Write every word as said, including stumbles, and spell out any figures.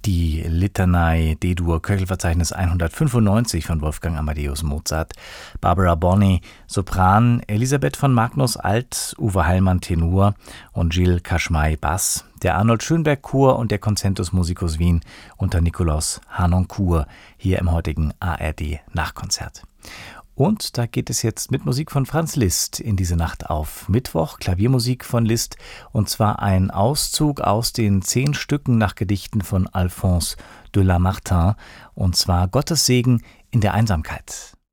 Die Litanei D-Dur Köchelverzeichnis hundertfünfundneunzig von Wolfgang Amadeus Mozart, Barbara Bonney Sopran, Elisabeth von Magnus Alt, Uwe Heilmann Tenor und Gilles Kaschmai Bass, der Arnold Schönberg Chor und der Concentus Musicus Wien unter Nikolaus Harnoncourt hier im heutigen A R D Nachkonzert. Und da geht es jetzt mit Musik von Franz Liszt in diese Nacht auf Mittwoch, Klaviermusik von Liszt, und zwar ein Auszug aus den zehn Stücken nach Gedichten von Alphonse de Lamartine, und zwar Gottes Segen in der Einsamkeit.